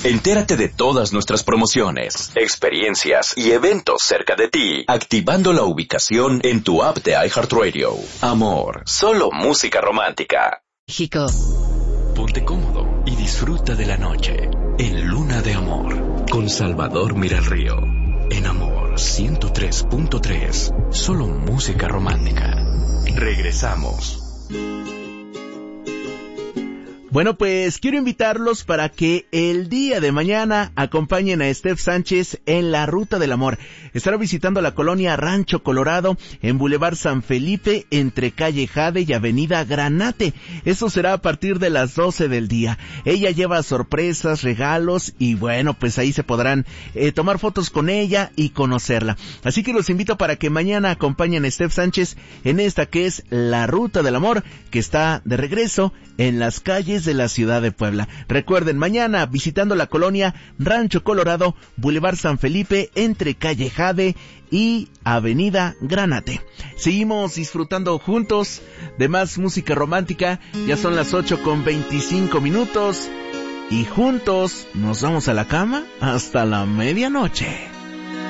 Entérate de todas nuestras promociones, experiencias y eventos cerca de ti, activando la ubicación en tu app de iHeartRadio. Amor, solo música romántica. México. Ponte cómodo y disfruta de la noche en Luna de Amor con Salvador Miralrío. En Amor 103.3, solo música romántica. Regresamos. Bueno, pues quiero invitarlos para que el día de mañana acompañen a Steph Sánchez en la Ruta del Amor. Estará visitando la colonia Rancho Colorado en Boulevard San Felipe entre calle Jade y avenida Granate. Eso será a partir de las 12 del día. Ella lleva sorpresas, regalos y bueno, pues ahí se podrán tomar fotos con ella y conocerla. Así que los invito para que mañana acompañen a Steph Sánchez en esta que es la Ruta del Amor, que está de regreso en las calles de la ciudad de Puebla. Recuerden, mañana visitando la colonia Rancho Colorado, Boulevard San Felipe, entre calle Jade y avenida Granate. Seguimos disfrutando juntos de más música romántica. Ya son las 8:25 y juntos nos vamos a la cama hasta la medianoche.